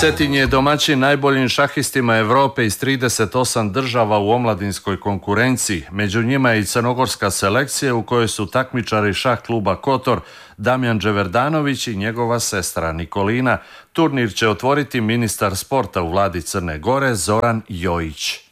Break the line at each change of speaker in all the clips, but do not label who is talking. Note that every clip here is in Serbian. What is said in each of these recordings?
Cetin je domaćin najboljim šahistima Europe iz 38 država u omladinskoj konkurenciji. Među njima je i crnogorska selekcija u kojoj su takmičari šah kluba Kotor Damjan Dževerdanović i njegova sestra Nikolina. Turnir će otvoriti ministar sporta u vladi Crne Gore Zoran Jojić.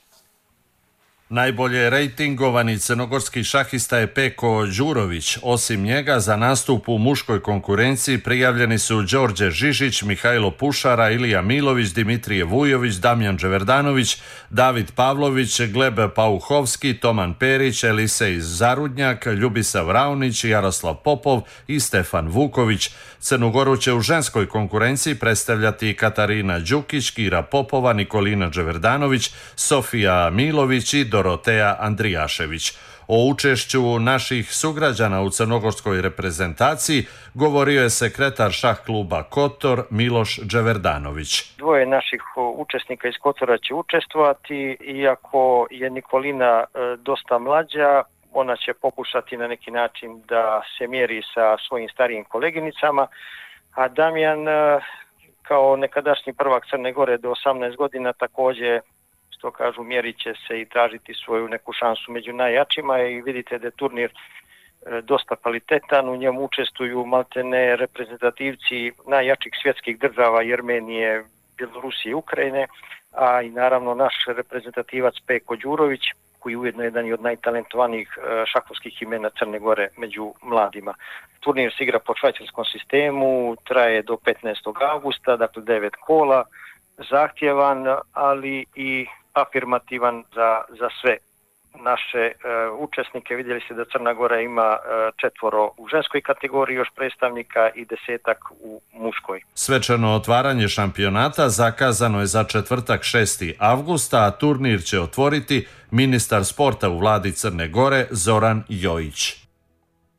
Najbolje rejtingovani crnogorski šahista je Peko Đurović. Osim njega, za nastup u muškoj konkurenciji prijavljeni su Đorđe Žižić, Mihajlo Pušara, Ilija Milović, Dimitrije Vujović, Damjan Dževerdanović, David Pavlović, Gleb Pauhovski, Toman Perić, Elisej Zarudnjak, Ljubisav Raunić, Jaroslav Popov i Stefan Vuković. Crnu Goru će u ženskoj konkurenciji predstavljati Katarina Đukić, Kira Popova, Nikolina Dževerdanović, Sofija Milović i Doroteja Andrijašević. O učešću naših sugrađana u crnogorskoj reprezentaciji govorio je sekretar šah kluba Kotor Miloš Dževerdanović.
Dvoje naših učesnika iz Kotora će učestvovati, iako je Nikolina dosta mlađa, ona će pokušati na neki način da se mjeri sa svojim starijim koleginicama, a Damjan kao nekadašnji prvak Crne Gore do 18 godina također, što kažu, mjerit će se i tražiti svoju neku šansu među najjačima i vidite da je turnir dosta kvalitetan, u njemu učestvuju maltene reprezentativci najjačih svjetskih država, Jermenije, Bjelorusije i Ukrajine, a i naravno naš reprezentativac Peko Đurović, koji je ujedno jedan od najtalentovanijih šahovskih imena Crne Gore među mladima. Turnir se igra po švajcarskom sistemu, traje do 15. augusta, dakle 9 kola, zahtjevan, ali i afirmativan za sve naše učesnike. Vidjeli ste da Crna Gora ima 4 u ženskoj kategoriji još predstavnika i 10 u muškoj.
Svečano otvaranje šampionata zakazano je za četvrtak 6. avgusta, a turnir će otvoriti ministar sporta u vladi Crne Gore Zoran Jojić.